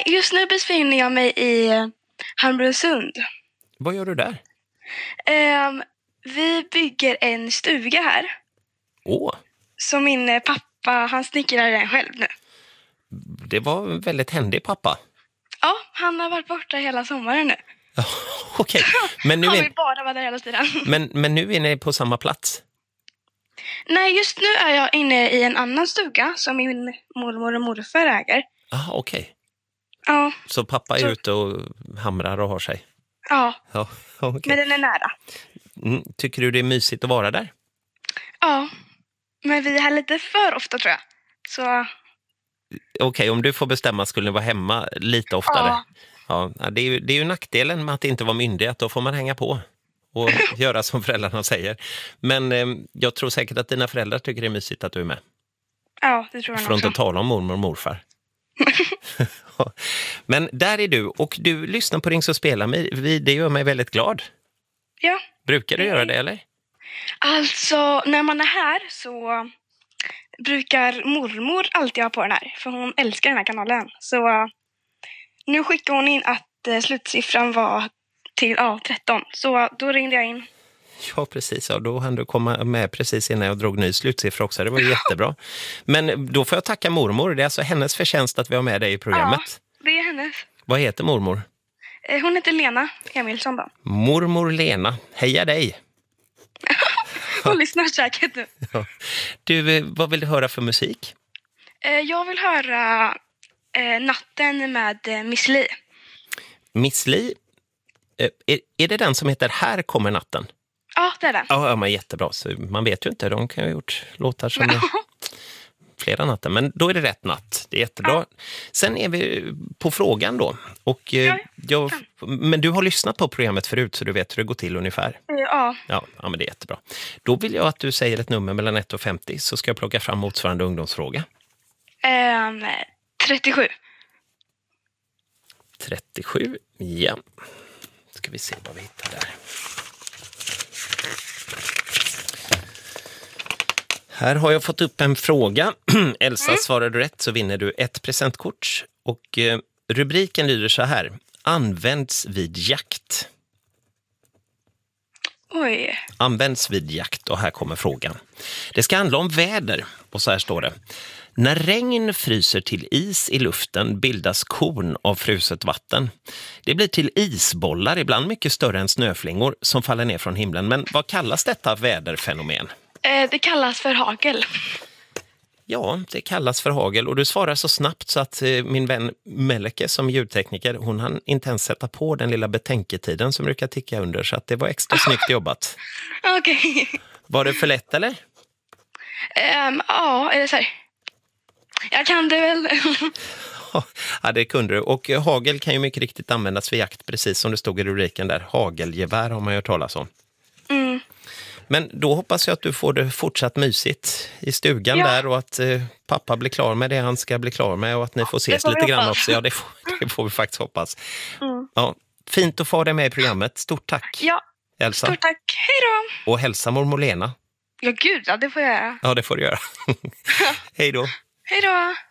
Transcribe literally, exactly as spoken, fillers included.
just nu befinner jag mig i Hamburgsund. Vad gör du där? Um, vi bygger en stuga här. Åh, Så min eh, pappa, han snickrar den själv nu. det var en väldigt händig pappa. Ja, han har varit borta hela sommaren nu. Ja, okej. Men, nu Han är, vill bara vara där hela tiden. men, men nu är ni på samma plats? Nej, just nu är jag inne i en annan stuga som min mormor och morfar äger. Ah, okej. Ja, Så pappa är Så- ute och hamrar och har sig? ja, Ja, okej. men den är nära. Mm, tycker du det är mysigt att vara där? Ja, men vi är här lite för ofta tror jag. Så Okej, om du får bestämma skulle ni vara hemma lite oftare. Ja. Ja, det är ju, det är ju nackdelen med att inte vara myndig, att då får man hänga på och göra som föräldrarna säger. Men eh, jag tror säkert att dina föräldrar tycker det är mysigt att du är med. ja, det tror jag För att också. inte tala om mormor och morfar. Men där är du, och du lyssnar på Ring så spelar mig. Vi, det gör mig väldigt glad. Ja, Brukar du göra det, eller? alltså när man är här så brukar mormor alltid ha på den här. För hon älskar den här kanalen. Så uh, nu skickar hon in att uh, slutsiffran var till ja, tretton. Så uh, då ringde jag in. Ja, precis. Ja, då hann du komma med precis innan jag drog ny slutsiffra också. Det var ju jättebra. Men då får jag tacka mormor. Det är alltså hennes förtjänst att vi har med dig i programmet. Ja, det är hennes. Vad heter mormor? Eh, Hon heter Lena Emilsson då. Mormor Lena. Heja dig! Hon lyssnar säkert nu. Ja. Du, eh, vad vill du höra för musik? Eh, Jag vill höra eh, Natten med eh, Miss Li. Miss Li, eh, är, är det den som heter Här kommer natten? Ja, det är den. Ja, men jättebra. Så man vet ju inte, de kan ju ha gjort låtar som är flera natten. Men då är det rätt natt. Det är jättebra. Ja. Sen är vi på frågan då. Och, eh, Ja, jag, men du har lyssnat på programmet förut så du vet hur det går till ungefär. Eh, Ja, Ja, ja, men det är jättebra. Då vill jag att du säger ett nummer mellan ett och femtio så ska jag plocka fram motsvarande ungdomsfråga. ehm, trettiosju. trettiosju, ja. Ska vi se vad vi hittar där. Här har jag fått upp en fråga. Elsa, Mm. svarar du rätt så vinner du ett presentkort. Och eh, rubriken lyder så här. Används vid jakt. Oj. Används vid jakt, och här kommer frågan. Det ska handla om väder, och så här står det. När regn fryser till is i luften bildas korn av fruset vatten. Det blir till isbollar, ibland mycket större än snöflingor, som faller ner från himlen. Men vad kallas detta väderfenomen? Eh, Det kallas för hagel. Ja, det kallas för hagel, och du svarar så snabbt så att eh, min vän Melke som ljudtekniker, hon hann inte ens sätta på den lilla betänketiden som brukar ticka under, så att det var extra snyggt jobbat. Okej. Var det för lätt, eller? Ehm, Ja, är det så här? Jag kan det väl. Ja, det kunde du. Och eh, hagel kan ju mycket riktigt användas för jakt, precis som det stod i rubriken där. Hagelgevär har man ju hört talas om. Mm. Men då hoppas jag att du får det fortsatt mysigt i stugan Ja. där, och att eh, pappa blir klar med det han ska bli klar med, och att ni får ses får vi lite grann hoppas. också. Ja, det får, det får vi faktiskt hoppas. Mm. Ja, fint att få dig med i programmet. Stort tack, Ja, Elsa. stort tack. Hej då. Och hälsa mormor Lena. Ja, gud, ja, det får jag göra. Ja, det får du göra. Hej då. Hej då.